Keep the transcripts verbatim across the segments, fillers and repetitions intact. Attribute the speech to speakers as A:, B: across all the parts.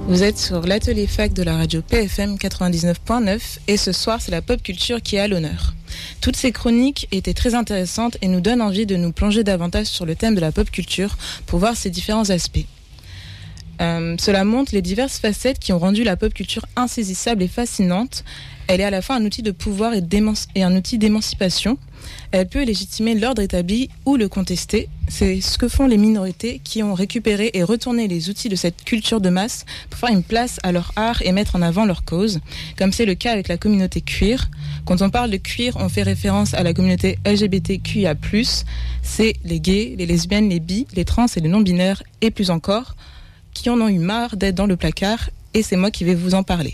A: Vous êtes sur l'atelier fac de la radio P F M quatre-vingt-dix-neuf point neuf et ce soir c'est la pop culture qui est à l'honneur. Toutes ces chroniques étaient très intéressantes et nous donnent envie de nous plonger davantage sur le thème de la pop culture pour voir ses différents aspects. Euh, cela montre les diverses facettes qui ont rendu la pop culture insaisissable et fascinante. Elle est à la fois un outil de pouvoir et, et un outil d'émancipation. Elle peut légitimer l'ordre établi ou le contester. C'est ce que font les minorités qui ont récupéré et retourné les outils de cette culture de masse pour faire une place à leur art et mettre en avant leur cause, comme c'est le cas avec la communauté queer. Quand on parle de queer, on fait référence à la communauté L G B T Q I A plus. C'est les gays, les lesbiennes, les bi, les trans et les non-binaires, et plus encore, qui en ont eu marre d'être dans le placard, et c'est moi qui vais vous en parler.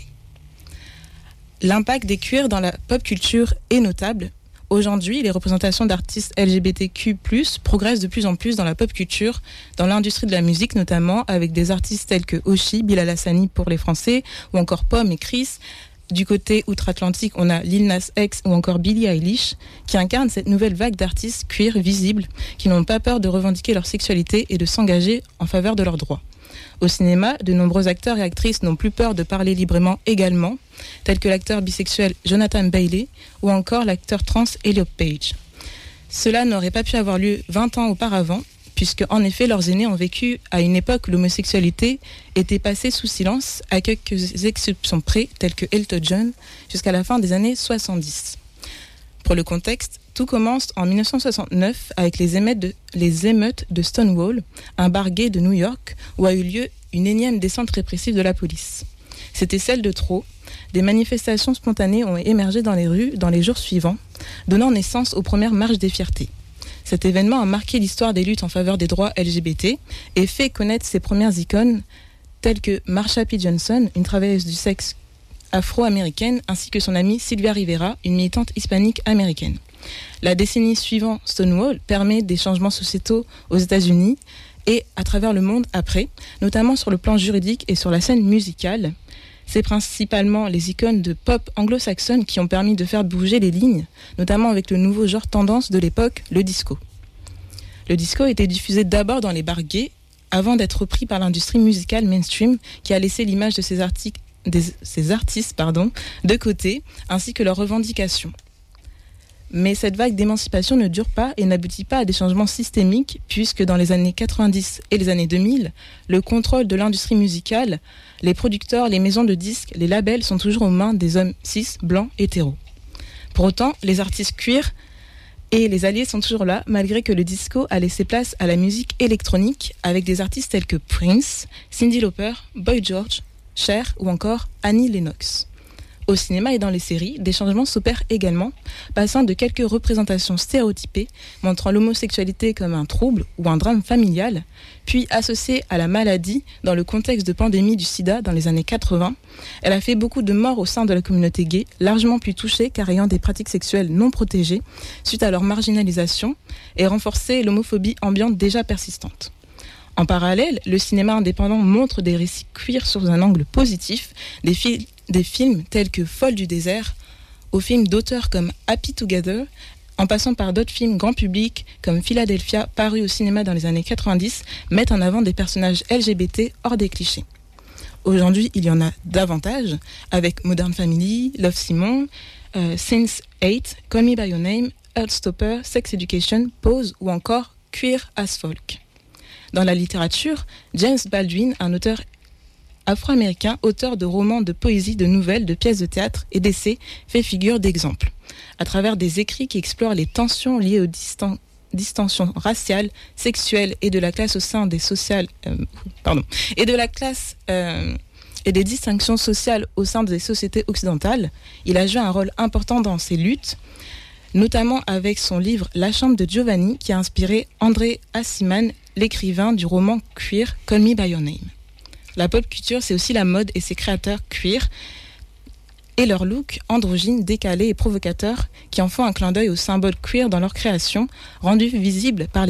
A: L'impact des queers dans la pop culture est notable. Aujourd'hui, les représentations d'artistes L G B T Q plus, progressent de plus en plus dans la pop culture, dans l'industrie de la musique notamment, avec des artistes tels que Oshi, Bilal Hassani pour les Français, ou encore Pomme et Chris. Du côté outre-Atlantique, on a Lil Nas X ou encore Billie Eilish, qui incarnent cette nouvelle vague d'artistes queer visibles, qui n'ont pas peur de revendiquer leur sexualité et de s'engager en faveur de leurs droits. Au cinéma, de nombreux acteurs et actrices n'ont plus peur de parler librement également, tels que l'acteur bisexuel Jonathan Bailey ou encore l'acteur trans Elliot Page. Cela n'aurait pas pu avoir lieu vingt ans auparavant, puisque en effet leurs aînés ont vécu à une époque où l'homosexualité était passée sous silence, à quelques exceptions près, telles que Elton John, jusqu'à la fin des années soixante-dix. Pour le contexte, tout commence en dix-neuf cent soixante-neuf avec les émeutes, de, les émeutes de Stonewall, un bar gay de New York, où a eu lieu une énième descente répressive de la police. C'était celle de trop. Des manifestations spontanées ont émergé dans les rues dans les jours suivants, donnant naissance aux premières marches des fiertés. Cet événement a marqué l'histoire des luttes en faveur des droits L G B T et fait connaître ses premières icônes, telles que Marsha P. Johnson, une travailleuse du sexe afro-américaine, ainsi que son amie Sylvia Rivera, une militante hispanique américaine. La décennie suivante, Stonewall, permet des changements sociétaux aux États-Unis et à travers le monde après, notamment sur le plan juridique et sur la scène musicale. C'est principalement les icônes de pop anglo-saxonnes qui ont permis de faire bouger les lignes, notamment avec le nouveau genre tendance de l'époque, le disco. Le disco était diffusé d'abord dans les bars gays, avant d'être repris par l'industrie musicale mainstream qui a laissé l'image de ces, arti- des, ces artistes pardon, de côté, ainsi que leurs revendications. Mais cette vague d'émancipation ne dure pas et n'aboutit pas à des changements systémiques, puisque dans les années quatre-vingt-dix et les années deux mille, le contrôle de l'industrie musicale, les producteurs, les maisons de disques, les labels sont toujours aux mains des hommes cis, blancs, hétéros. Pour autant, les artistes queer et les alliés sont toujours là, malgré que le disco a laissé place à la musique électronique, avec des artistes tels que Prince, Cyndi Lauper, Boy George, Cher ou encore Annie Lennox. Au cinéma et dans les séries, des changements s'opèrent également, passant de quelques représentations stéréotypées, montrant l'homosexualité comme un trouble ou un drame familial, puis associée à la maladie dans le contexte de pandémie du sida dans les années quatre-vingts. Elle a fait beaucoup de morts au sein de la communauté gay, largement plus touchée car ayant des pratiques sexuelles non protégées suite à leur marginalisation, et renforcé l'homophobie ambiante déjà persistante. En parallèle, le cinéma indépendant montre des récits queer sous un angle positif, des, fi- des films tels que Folle du désert, aux films d'auteurs comme Happy Together, en passant par d'autres films grand public comme Philadelphia, paru au cinéma dans les années quatre-vingt-dix, mettent en avant des personnages L G B T hors des clichés. Aujourd'hui, il y en a davantage, avec Modern Family, Love Simon, euh, sense eight, Call Me By Your Name, Heartstopper, Sex Education, Pose ou encore Queer as Folk. Dans la littérature, James Baldwin, un auteur afro-américain, auteur de romans, de poésie, de nouvelles, de pièces de théâtre et d'essais, fait figure d'exemple. À travers des écrits qui explorent les tensions liées aux distan- distensions raciales, sexuelles et de la classe au sein des sociales, euh, pardon, et de la classe euh, et des distinctions sociales au sein des sociétés occidentales, il a joué un rôle important dans ces luttes, notamment avec son livre La chambre de Giovanni, qui a inspiré André Hassiman, l'écrivain du roman queer Call Me By Your Name. La pop culture, c'est aussi la mode et ses créateurs queer et leur look androgyne, décalé et provocateur qui en font un clin d'œil au symbole queer dans leur création, rendu visible par les